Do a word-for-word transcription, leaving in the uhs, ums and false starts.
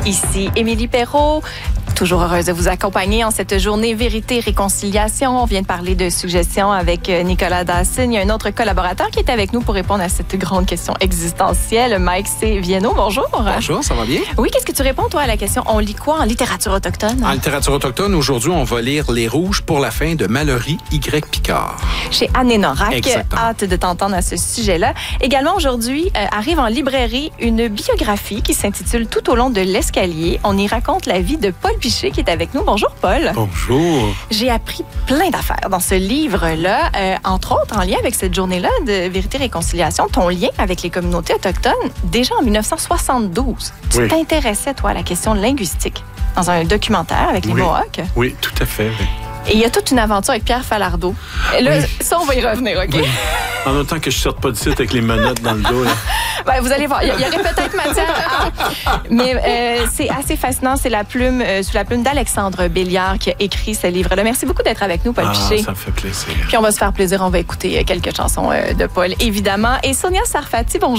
Ici Émilie Perrault. Toujours heureuse de vous accompagner en cette journée Vérité et Réconciliation. On vient de parler de suggestions avec Nicolas Dawson. Il y a un autre collaborateur qui est avec nous pour répondre à cette grande question existentielle. Mike C. Vienno, bonjour. Bonjour, ça va bien? Oui, qu'est-ce que tu réponds, toi, à la question? On lit quoi en littérature autochtone? En littérature autochtone, aujourd'hui, on va lire Les Rouges pour la fin de Mallory Y. Picard. Chez Anne Norac. Exactement. Hâte de t'entendre à ce sujet-là. Également, aujourd'hui, euh, arrive en librairie une biographie qui s'intitule Tout au long de l'escalier. On y raconte la vie de Paul Piché qui est avec nous. Bonjour, Paul. Bonjour. J'ai appris plein d'affaires dans ce livre-là, euh, entre autres en lien avec cette journée-là de Vérité et Réconciliation, ton lien avec les communautés autochtones, déjà en dix-neuf cent soixante-douze. Tu Oui. t'intéressais, toi, à la question linguistique dans un documentaire avec les Oui. Mohawks. Oui, tout à fait. Oui. Et il y a toute une aventure avec Pierre Falardeau. Et là, Oui. ça, on va y revenir, OK? Oui. En autant que je sorte pas d'ici avec les menottes dans le dos. Là. Ben, vous allez voir, il y, y aurait peut-être matière à... Mais euh, c'est assez fascinant. C'est la plume, euh, sous la plume d'Alexandre Béliard qui a écrit ce livre-là. Merci beaucoup d'être avec nous, Paul Ah, Piché. ça me fait plaisir. Puis on va se faire plaisir. On va écouter quelques chansons de Paul, évidemment. Et Sonia Sarfati, bonjour.